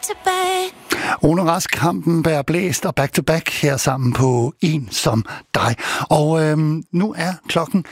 to back. Ole Rask, Kampen bærer blæst og back to back her sammen på En som dig. Og nu er klokken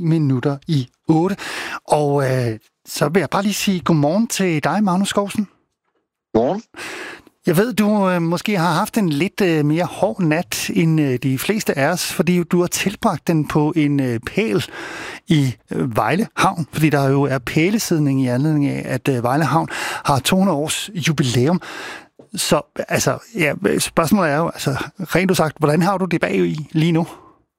7:09. Og så vil jeg bare lige sige godmorgen til dig, Magnus Skovsen. Godmorgen. Jeg ved, du måske har haft en lidt mere hård nat end de fleste af os, fordi du har tilbragt den på en pæl i Vejle Havn, fordi der jo er pælesidning i anledning af, at Vejle Havn har 200 års jubilæum. Så altså, ja, spørgsmålet er jo, altså, rent udsagt, hvordan har du det bag i lige nu?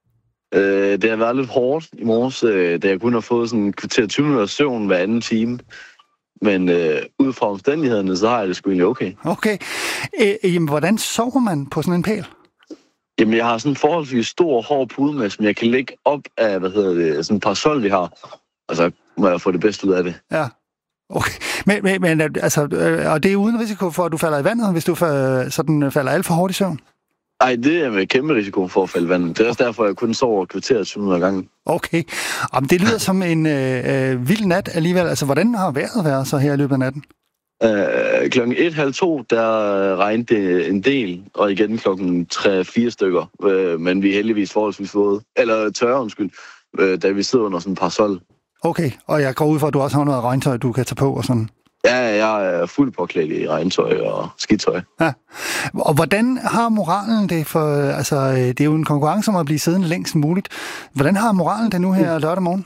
Det har været lidt hårdt i morges, da jeg kun har fået sådan kvarter 20 minutter søvn hver anden time. Men ud fra omstændighederne, så har jeg det sgu egentlig okay. Okay. Jamen, hvordan sover man på sådan en pæl? Jamen, jeg har sådan en forholdsvis stor, hård pude med, som jeg kan lægge op af, sådan en parasol, vi har. Og så må jeg få det bedste ud af det. Ja. Okay. Men altså, og det er uden risiko for, at du falder i vandet, hvis du sådan falder alt for hårdt i søvn? Nej, det er med kæmpe risiko for at falde i vandet. Det er også derfor, jeg kun sover kvarter 20 minutter ad gangen. Okay. Jamen, det lyder som en vild nat alligevel. Altså, hvordan har vejret været så her i løbet af natten? Klokken 1:30, der regnede det en del, og igen klokken 3-4 stykker. Men vi er heldigvis forholdsvis våde. Eller tørre, undskyld, da vi sidder under sådan en parasol. Okay, og jeg går ud fra, at du også har noget regntøj, du kan tage på og sådan. Ja, jeg er fuldt påklædt i regntøj og skitøj. Ja. Og hvordan har moralen det? For altså, det er jo en konkurrence om at blive siddende længst muligt. Hvordan har moralen det nu her lørdag morgen?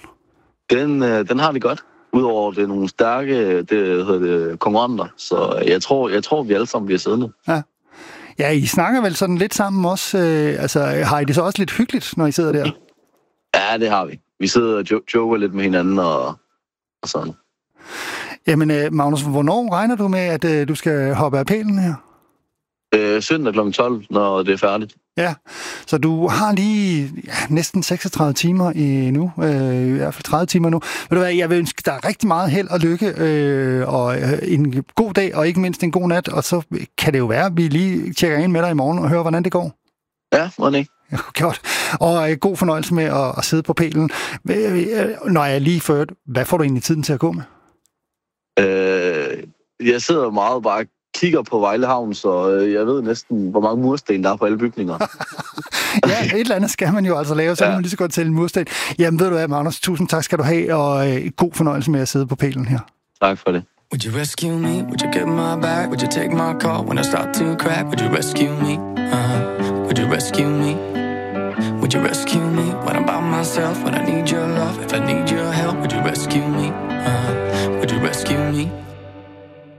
Den har det godt. Udover det er nogle stærke konkurrenter. Så jeg tror, vi alle sammen bliver siddende. Ja. Ja, I snakker vel sådan lidt sammen også. Altså, har I det så også lidt hyggeligt, når I sidder der? Ja, det har vi. Vi sidder og joker lidt med hinanden og sådan. Jamen, Magnus, hvornår regner du med, at du skal hoppe af pælen her? Søndag kl. 12, når det er færdigt. Ja, så du har lige næsten 36 timer nu, i hvert fald 30 timer nu. Ved du hvad, jeg vil ønske dig rigtig meget held og lykke, og en god dag, og ikke mindst en god nat, og så kan det jo være, at vi lige tjekker ind med dig i morgen og hører, hvordan det går. Ja, hvordan ikke? Ja, godt. Og god fornøjelse med at sidde på pælen. Når jeg lige ført, hvad får du egentlig tiden til at gå med? Jeg sidder meget bare kigger på Vejle Havn, så jeg ved næsten, hvor mange mursten der er på alle bygninger. Ja, et eller andet skal man jo altså lave, så kan man lige så godt til en mursten. Jamen ved du hvad, Magnus, tusind tak skal du have, og god fornøjelse med at sidde på pælen her. Tak for det. Would you rescue me? Would you get my back? Would you take my call when I start to crack? Would you rescue me? Would you rescue me? Would you rescue me when I'm by myself? When I need your love, if I need your help, would you rescue me? Would you rescue me?